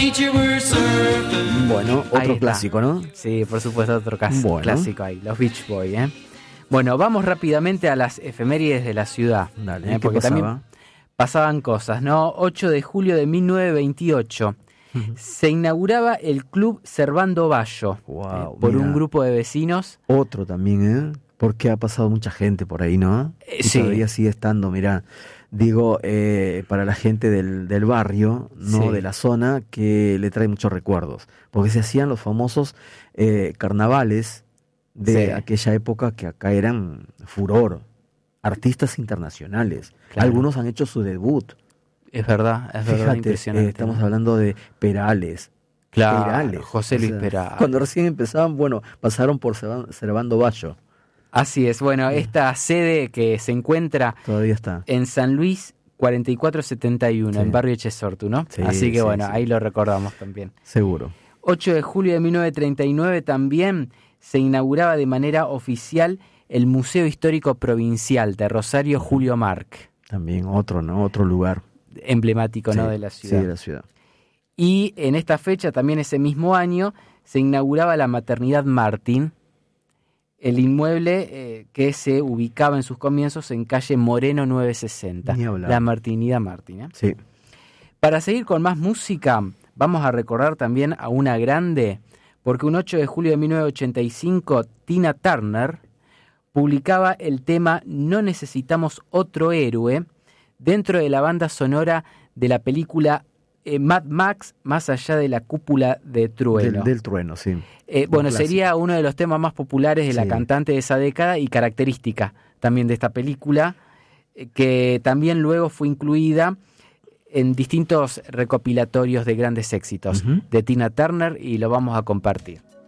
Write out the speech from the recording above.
Bueno, otro clásico, ¿no? Sí, por supuesto, otro clásico ahí, los Beach Boys, ¿eh? Bueno, vamos rápidamente a las efemérides de la ciudad. Dale, porque también pasaban cosas, ¿no? 8 de julio de 1928 se inauguraba el Club Servando Bayo por un grupo de vecinos. Otro también, ¿eh? Porque ha pasado mucha gente por ahí, ¿no? Sí. Todavía sigue estando, mirá. Digo, para la gente del barrio, ¿no? Sí. De la zona, que le trae muchos recuerdos. Porque se hacían los famosos carnavales de aquella época que acá eran furor. Artistas internacionales. Claro. Algunos han hecho su debut. Es verdad, Fíjate, impresionante. Estamos hablando de Perales. Claro, Perales. José Luis Perales. Cuando recién empezaban, pasaron por Servando Bayo. Así es, bueno, esta sede que se encuentra todavía está en San Luis 4471, en Barrio Echesortu, ¿no? Sí, así que sí, bueno, sí. Ahí lo recordamos también. Seguro. 8 de julio de 1939 también se inauguraba de manera oficial el Museo Histórico Provincial de Rosario Julio Marc. También otro, ¿no? Otro lugar emblemático, ¿no? De la ciudad. Sí, de la ciudad. Y en esta fecha, también ese mismo año, se inauguraba la Maternidad Martín, el inmueble que se ubicaba en sus comienzos en calle Moreno 960. La Martinidad Martín, ¿eh? Sí. Para seguir con más música, vamos a recordar también a una grande, porque un 8 de julio de 1985, Tina Turner publicaba el tema No necesitamos otro héroe dentro de la banda sonora de la película Mad Max, Más allá de la cúpula de trueno. Del trueno, sí. Bueno, sería uno de los temas más populares de la cantante de esa década y característica también de esta película, que también luego fue incluida en distintos recopilatorios de grandes éxitos de Tina Turner y lo vamos a compartir.